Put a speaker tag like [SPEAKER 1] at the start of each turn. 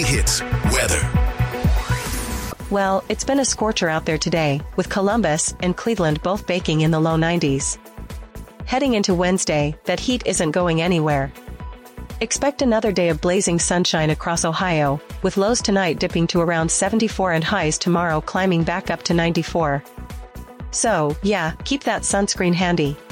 [SPEAKER 1] Hits weather.
[SPEAKER 2] Well, it's been a scorcher out there today, with Columbus and Cleveland both baking in the low 90s. Heading into Wednesday, that heat isn't going anywhere. Expect another day of blazing sunshine across Ohio, with lows tonight dipping to around 74 and highs tomorrow climbing back up to 94. So, yeah, keep that sunscreen handy.